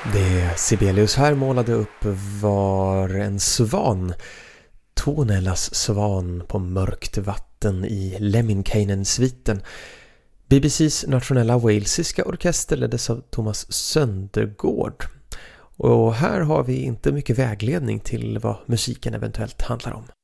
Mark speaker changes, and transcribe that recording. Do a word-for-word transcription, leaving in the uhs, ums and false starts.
Speaker 1: Det Sibelius här målade upp var en svan, Tuonelas svan på mörkt vatten i Lemminkäinen-sviten. B B C:s nationella walesiska orkester leddes av Thomas Söndergaard. Och här har vi inte mycket vägledning till vad musiken eventuellt handlar om.